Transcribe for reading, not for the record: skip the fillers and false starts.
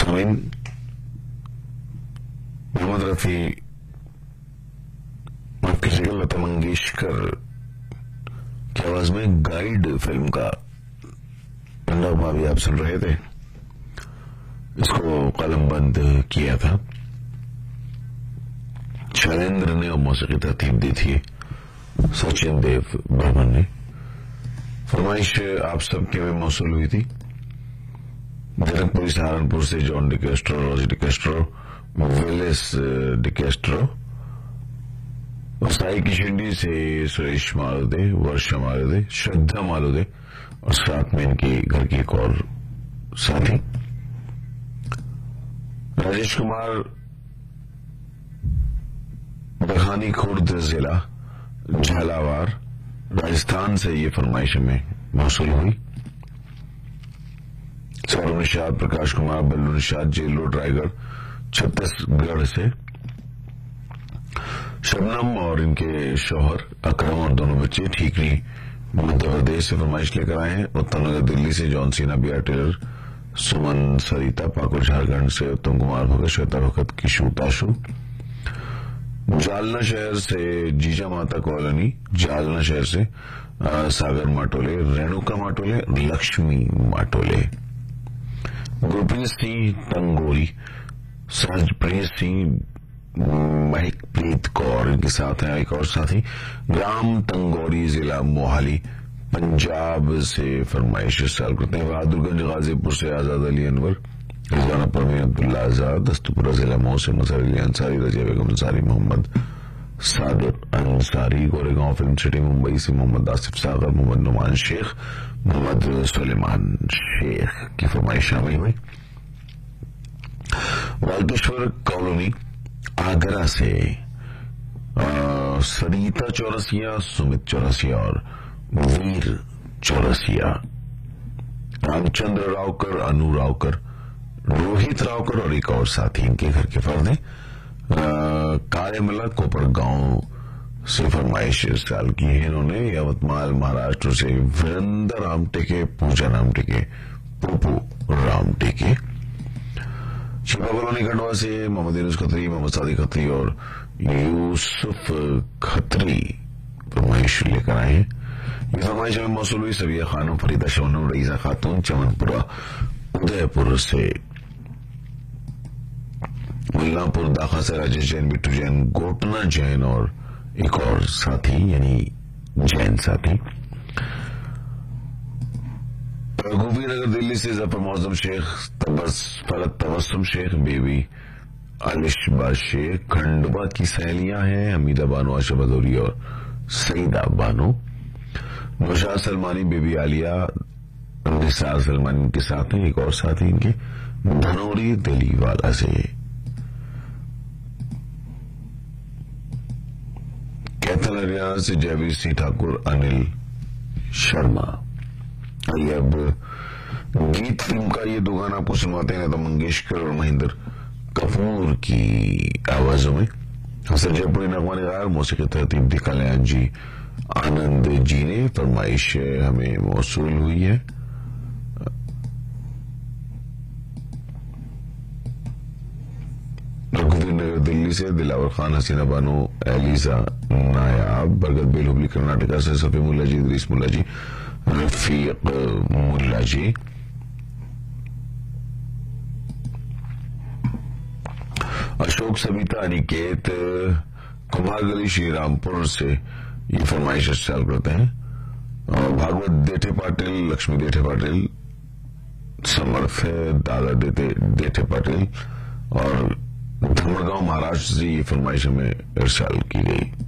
सामीन, मोहम्मद रफी माफ कीजिएगा, लता मंगेशकर की आवाज में गाइड फिल्म का पन्ना भाभी आप सुन रहे थे। इसको कलमबंद किया था शैलेंद्र ने और मौसीकी तरतीब दी थी सचिन देव बर्मन ने। फरमाइश आप सबके में मौसूल हुई थी जनकपुरी सहारनपुर से जॉन डिकेस्ट्रो, रोजी डिकेस्ट्रो, विलिस डिकेस्ट्रो, साई किशंडी से सुरेश मालुदे, वर्षा मालुदे, श्रद्धा मालुदे और साथ में इनकी घर की एक और साथी राजेश कुमार, दखानी खुर्द जिला झालावाड़ राजस्थान से ये फरमाइश में मौसूल हुई। सौरभ निषाद, प्रकाश कुमार, बल्लू निषाद, जेल रोड रायगढ़ छत्तीसगढ़ से, शबनम और इनके शौहर अकरम और दोनों बच्चे ठीकरी मध्य प्रदेश से फरमाइश लेकर आए हैं। उत्तम नगर दिल्ली से जॉन सीना, बिया टेलर, सुमन सरिता, पाकुड़ झारखंड से उत्तम कुमार भगत, श्वेता भगत, किशु ताशु, जालना शहर से जीजा माता कॉलोनी, जालना शहर से सागर माटोले, रेणुका माटोले, लक्ष्मी माटोले, गुरप्रीत सिंह टंगोरी, सहजप्रीत सिंह, महकप्रीत कौर इनके साथ हैं एक और साथी, ग्राम तंगौरी जिला मोहाली पंजाब से फरमाइश साल करते हैं। बहादुरगंज गाजीपुर से आजाद अली अनवर, रिजवाना परवीन, अब्दुल्ला आजाद, दस्तपुरा जिला मऊ से मजहर अली अंसारी, रजिया बेगम अंसारी, मोहम्मद सादर अंसारी, गोरेगांव फिल्म सिटी मुंबई से मोहम्मद आसिफ सागर, मोहम्मद नुमान शेख, मोहम्मद सुलेमान शेख की फरमाइश शामिल हुई। बाल्केश्वर कॉलोनी आगरा से सरिता चौरसिया, सुमित चौरसिया और वीर चौरसिया, रामचंद्र रावकर, अनु रावकर, रोहित रावकर और एक और साथी इनके घर के फर्द हैं। कार्यमला कोपर गांव से फरमाइश साल की है इन्होंने। यवतमाल महाराष्ट्र से वीरेंद्र रामटेके, पूजा रामटेके, पोपू रामटेके, शिवा कॉलोनी खंडवा से मोहम्मद यूनुस खत्री, मोहम्मद सादी खत्री और यूसुफ खत्री फरमाइश लेकर आए हैं। ये फरमाइश में मौसूल हुई सबिया खानम, फरीदा शोनम, रईसा खातून, चमनपुरा उदयपुर से, मुल्लापुर दाखा से राजेश जैन, बिट्टू जैन, गोटना जैन और एक और साथी यानी जैन साथी। रघुवीर नगर दिल्ली से जफर मौजम शेख, फरत तबस्सुम शेख, बेबी आलिशबा शेख, खंडवा की सहेलियां हैं हमीदा बानो, आशा भदौरी और सईदा बानो, नौशाद सलमानी, बेबी आलिया, निसार सलमानी के साथ हैं एक और साथी इनके धनौरी दिलीवाला से। कैथल हरियाणा से जयवीर सिंह ठाकुर, अनिल शर्मा। आइए अब गीत फिल्म का ये दो गाना आपको सुनवाते हैं, लता मंगेशकर और महेंद्र कपूर की आवाजों में। हसन जयपुरी नगमा निगार, मौसीकी तरतीब दी कल्याण जी आनंद जी ने। फरमाइश हमें मौसूल हुई है रघुवीर नगर दिल्ली से दिलावर खान, हसीना बानो, एलिजा नायाब, बरगद बेल हुबली कर्नाटका से सफी मुल्ला जी, इदरीस मुल्ला जी, रफीक मुल्ला जी, अशोक सविता अनिकेत, कुमार गली श्रीरामपुर से ये फरमाइश चाल करते हैं। और भागवत देठे पाटिल, लक्ष्मी देठे पाटिल, समर्थ दादा देठे पाटिल और धमरगांव महाराष्ट्र से ये फरमाइश में इरसाल की गई।